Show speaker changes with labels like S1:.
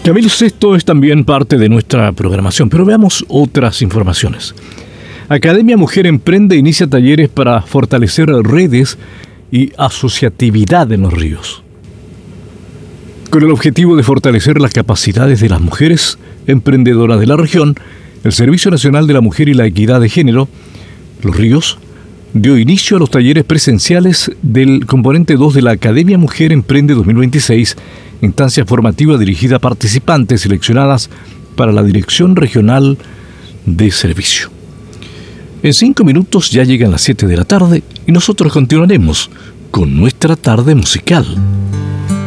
S1: Camilo Sesto es también parte de nuestra programación, pero veamos otras informaciones. Academia Mujer Emprende inicia talleres para fortalecer redes y asociatividad en los ríos. Con el objetivo de fortalecer las capacidades de las mujeres emprendedoras de la región, el Servicio Nacional de la Mujer y la Equidad de Género, Los Ríos, dio inicio a los talleres presenciales del componente 2 de la Academia Mujer Emprende 2026, instancia formativa dirigida a participantes seleccionadas para la Dirección Regional de Servicio. En 5 minutos ya llegan las 7 de la tarde y nosotros continuaremos con nuestra tarde musical.